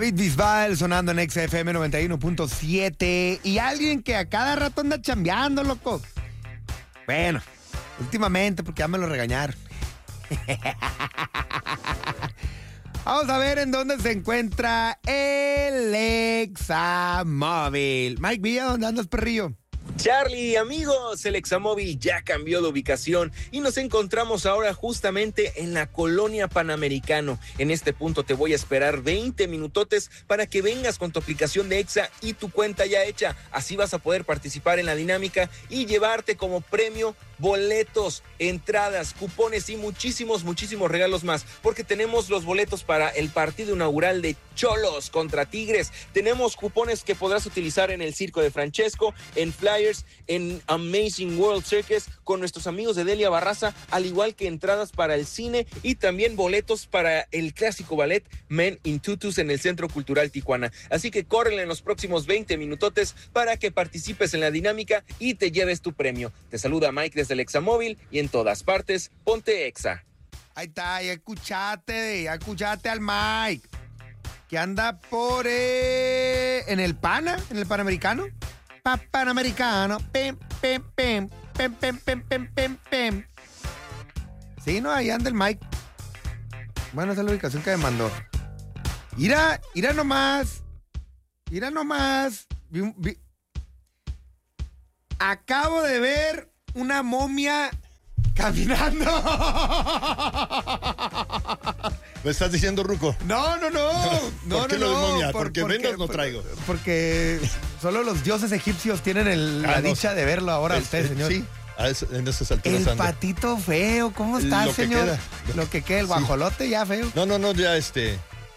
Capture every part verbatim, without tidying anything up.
Pete Bisbal sonando en X F M noventa y uno punto siete. Y alguien que a cada rato anda chambeando, loco. Bueno, últimamente, porque ya me lo regañaron. Vamos a ver en dónde se encuentra el Examóvil. Mike Villa, ¿dónde andas, perrillo? Charlie, amigos, el Examóvil ya cambió de ubicación y nos encontramos ahora justamente en la Colonia Panamericano. En este punto te voy a esperar veinte minutotes para que vengas con tu aplicación de Exa y tu cuenta ya hecha. Así vas a poder participar en la dinámica y llevarte como premio boletos, entradas, cupones y muchísimos, muchísimos regalos más, porque tenemos los boletos para el partido inaugural de Cholos contra Tigres. Tenemos cupones que podrás utilizar en el Circo de Francesco, en Flyers, en Amazing World Circus con nuestros amigos de Delia Barraza, al igual que entradas para el cine y también boletos para el clásico ballet Men in Tutus en el Centro Cultural Tijuana. Así que córrele en los próximos veinte minutotes para que participes en la dinámica y te lleves tu premio. Te saluda Mike desde el Examóvil y en todas partes, ponte Exa. Ahí está, ya escuchaste, ya escuchaste al Mike, que anda por eh, en el Pana, en el Panamericano. Pa, Panamericano, pem, pem, pem, pem, pem, pem, pem, pem, pem. Sí, no, ahí anda el Mike. Bueno, esa es la ubicación que me mandó. Mira, mira nomás. Mira nomás. Vi un- vi- Acabo de ver una momia caminando. ¿Me estás diciendo, Ruco? No, no, no. No, ¿Por qué no, lo de no, momia? Porque vendas no por- traigo. Porque solo los dioses egipcios tienen el- la Ah, no. dicha de verlo ahora El- usted, el- señor. Sí, a es- en esas alturas El ando. patito feo, ¿cómo está, Lo que señor? queda. Lo que queda, el guajolote ya feo. No, no, no, ya este...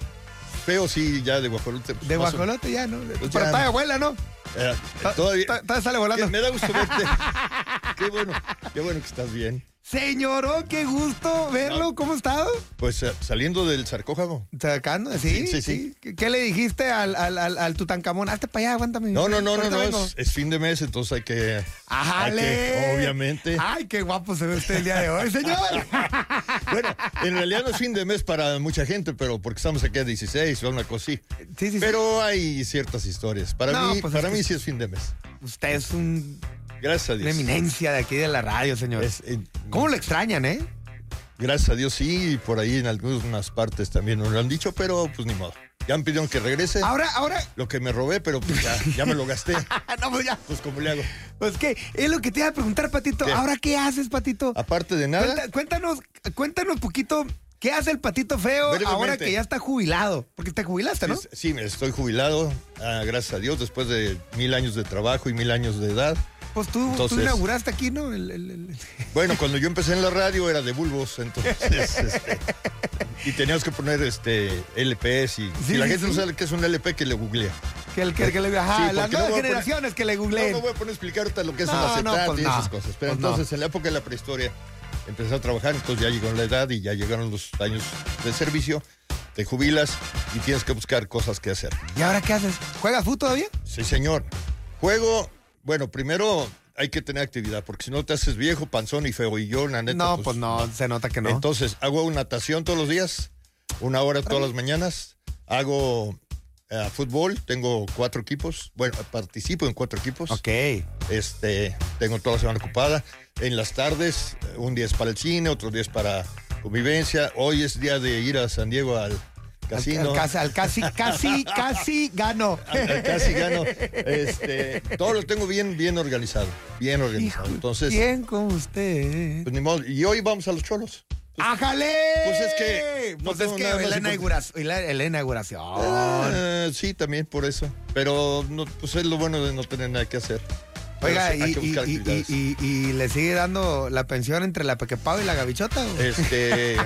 Feo sí, ya de guajolote. pues, De más o- guajolote ya, ¿no? Pues Pero ya. está de abuela, ¿no? Eh, Ta- todavía... ta- ta- sale volando. Que Me da gusto verte. Qué bueno, qué bueno que estás bien. Señor, oh, qué gusto verlo. ¿Cómo está? Pues eh, saliendo del sarcófago. Sacando, sí, Sí, sí, sí. ¿Qué, qué le dijiste al, al, al, al Tutankamón? Hazte para allá, aguántame. No, no, no, no, Ahorita no, vengo. es, es fin de mes, entonces hay que... ¡Ajale! hay que, obviamente. Ay, qué guapo se ve usted el día de hoy, señor. Bueno, en realidad no es fin de mes para mucha gente, pero porque estamos aquí a dieciséis o una cosa así. Sí, sí, sí. Pero hay ciertas historias. Para No, mí, pues para es mí que- sí es fin de mes. Usted es un, Gracias a una Dios. eminencia de aquí de la radio, señor. Es, eh, ¿Cómo lo extrañan, eh? Gracias a Dios sí, y por ahí en algunas partes también nos lo han dicho, pero pues ni modo. Ya me pidieron que regrese Ahora, ahora. lo que me robé, pero pues ya, ya me lo gasté. No, pues ya. Pues ¿cómo le hago? Pues qué, es lo que te iba a preguntar, Patito. ¿Qué? ¿Ahora qué haces, Patito? Aparte de nada, Cuenta- cuéntanos, cuéntanos poquito, ¿qué hace el Patito Feo Brevemente. ahora que ya está jubilado? Porque te jubilaste, ¿no? sí, sí, me estoy jubilado, ah, gracias a Dios, después de mil años de trabajo y mil años de edad. Pues tú, Entonces- tú inauguraste aquí, ¿no? El- el- el- Bueno, cuando yo empecé en la radio era de bulbos, entonces, este, y teníamos que poner este L Ps y Sí, si la sí, gente sí. no sabe qué es un L P, que le googlea. Que el que, que le ajá, Sí, las porque no nuevas voy a poner- generaciones que le No googleen. me voy a poner a explicar ahorita lo que es No, un acetato no, pues y no. esas cosas. Pero Pues no. entonces, en la época de la prehistoria, empecé a trabajar, entonces ya llegó la edad y ya llegaron los años de servicio. Te jubilas y tienes que buscar cosas que hacer. ¿Y ahora qué haces? ¿Juegas fútbol todavía? Sí, señor. Juego, bueno, primero hay que tener actividad, porque si no te haces viejo, panzón y feo. Y yo, la neta, No, pues no, se nota que no. Entonces, hago natación todos los días, una hora todas las mañanas. Hago eh, fútbol, tengo cuatro equipos. Bueno, participo en cuatro equipos. Ok. Este, tengo toda la semana ocupada. En las tardes, eh, un día es para el cine, otro día es para convivencia. Hoy es día de ir a San Diego al casino. Al, casi, al casi, casi, casi gano. Al- al casi gano. Este, todo lo tengo bien, bien organizado. Bien organizado. Hijo, Entonces, bien con usted. pues ni modo. Y hoy vamos a los Cholos. ¡Ájale! Pues es que no Pues es tengo que nada hoy más la, importante. inauguración, hoy la, la inauguración. Ah, sí, también por eso. Pero no, pues es lo bueno de no tener nada que hacer. Oiga, Pero sí, hay y, que y, buscar y, actividades. y- y- y le sigue dando la pensión entre la Pequepao y la Gavichota. ¿o? Este.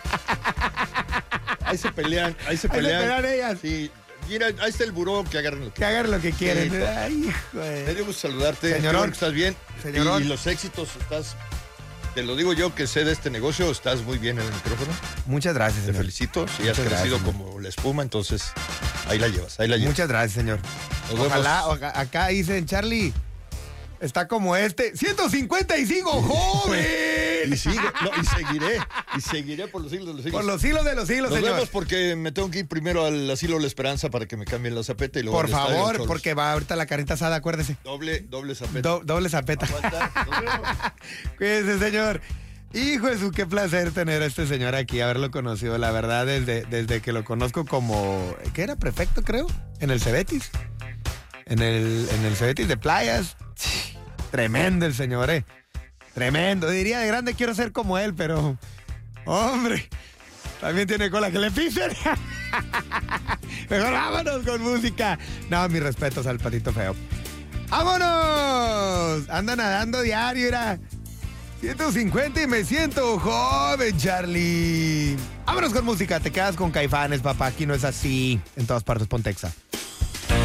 Ahí se pelean, ahí se Ahí se pelean. pelean ellas. Sí. Mira, ahí está el buró, que agarren lo que Que hagan lo que quieren. Sí, Ay, hijo Me de... dio gusto saludarte. Señorón. Qué bueno que estás bien. Señorón. Y, y los éxitos, estás. Te lo digo yo que sé de este negocio, estás muy bien en el micrófono. Muchas gracias, Te señor. felicito. Si Muchas has crecido gracias, como la espuma, entonces ahí la llevas, ahí la llevas. Muchas gracias, señor. Nos Ojalá, vemos. oja- acá dicen, Charlie, está como este. ¡ciento cincuenta y cinco, joven! Y sigo, no, y seguiré. Y seguiré por los siglos de los siglos. Por los siglos de los siglos, Nos señor. vemos porque me tengo que ir primero al Asilo La Esperanza para que me cambien la zapeta y luego Por al estadio favor, Cholos. porque va ahorita la carnita asada, acuérdese. Doble, doble zapeta. Do- doble zapeta. Aguanta, nos vemos. Cuídese, señor. Hijo de su, qué placer tener a este señor aquí, haberlo conocido, la verdad, desde, desde que lo conozco como, ¿qué era? Prefecto, creo, en el Cebetis. En el, en el Cebetis de Playas. Tremendo el señor, eh. Tremendo. Diría de grande quiero ser como él, pero, hombre, también tiene cola que le pisen. Mejor vámonos con música. No, mis respetos al patito feo. ¡Vámonos! Anda nadando diario, era ciento cincuenta y me siento joven, Charlie. Vámonos con música. Te quedas con Caifanes, papá. Aquí no es así. En todas partes, Pontexa.